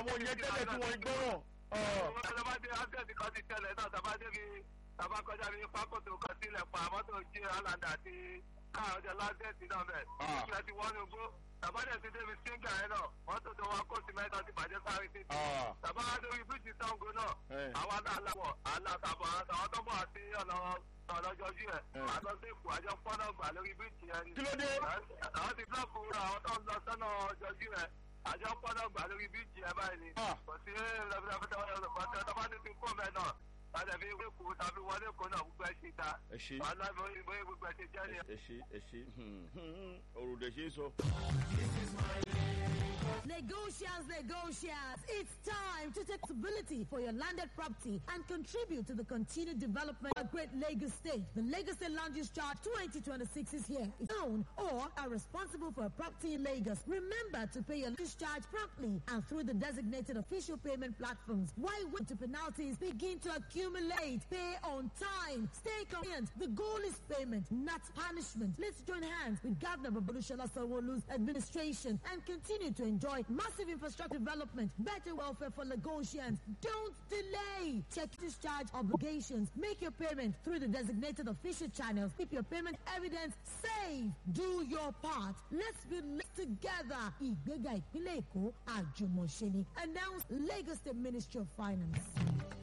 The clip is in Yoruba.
àwọn yẹn tẹ́lẹ̀ tí wọ́n gbọ́ràn. tàbá dé ágẹ́tì kan ti tẹ́lẹ̀ náà tàbá dé bí tàbá kọjá bí pákòtò kan sílẹ̀ pa mọ́tò jí alanda àti káàdé lágẹ́tì náà bẹ̀. ìṣẹ̀lẹ̀ ti wọ́n ní gbó tàbá dẹ̀ ti débi síngà yẹn náà mọ́tò tó wá kó sìmẹ́ntì ti bàjẹ́ sáré títì. tàbá wá dórí bíríjì Ṣàngó náà àwọn aláwọ̀ alátàbọ̀ àwọn tó bọ̀ àti ọlọ́jọ́ jú ẹ̀ àtọ́ sí ipò àjọ fọ́nà gbà lórí bíríjì yẹn ni. kí ló dé. àwọn ti blọ́ọ̀kù àwọn tó ń lọ sọ́nà ọjọ́ jú ẹ̀ àjọ fọ́nà gbà lórí bíríjì yẹn báyìí ni. kò sí lọ́fíìsì tọ́ba ti ti kó mẹ́ náà láti fi ìwé kù tàbí wọlé kó náà gbogbo ẹ̀ ṣe ta. ẹ ṣe wàhálà ìbòye gbogbo ẹ̀ ṣe jẹ́ ni. ẹ ṣe òrùlé ṣe é sọ. Negotiators, it's time to take responsibility for your landed property and contribute to the continued development of Great Lagos State. The Lagos State Land Use Charge 2026 is here. If you own or are responsible for a property in Lagos, remember to pay your use charge promptly and through the designated official payment platforms. Why wait till penalties begin to accumulate? Pay on time. Stay compliant. The goal is payment, not punishment. Let's join hands with Governor Babalola Sanwo-Olu's administration and continue to enjoy massive infrastructure development, better welfare for Lagosians. Don't delay. Check discharge obligations. Make your payment through the designated official channels. Keep your payment evidence safe. Do your part. Let's be together. Ìgbéga ìpínlẹ̀ Èkó àjùmọ̀ṣe ni. Announce Lagos State Ministry of Finance.